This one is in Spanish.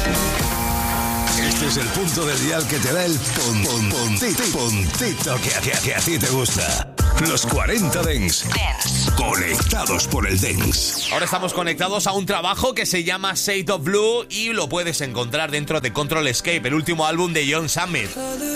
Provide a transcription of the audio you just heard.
Este es el punto del dial que te da el puntito que a ti te gusta. Los 40 Dance. Conectados por el Dance. Ahora estamos conectados a un trabajo que se llama Shade of Blue y lo puedes encontrar dentro de Control Escape, el último álbum de John Summit.